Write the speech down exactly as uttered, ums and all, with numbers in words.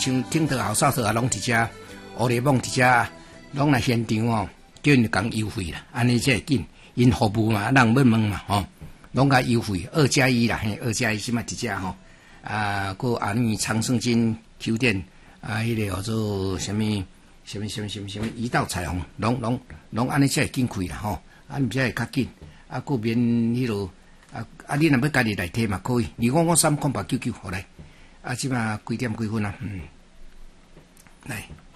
像顶头后哨头啊，拢伫遮，乌里网伫遮，拢来现场哦，叫因讲优惠啦，安尼才会紧，因服务嘛，人要问嘛吼，拢甲优惠二加一啦，嘿，二加一即嘛伫遮吼，啊，个阿尼长盛金酒店啊，迄、那个叫做什么什么什么什么什么一道彩虹，拢拢拢安尼才会紧开啦吼，啊，毋才会较紧，啊，个免迄落。啊啊！你若要家己来摕嘛可以，二五五三空八九九，好来，啊，即嘛几点几分啊？嗯，来。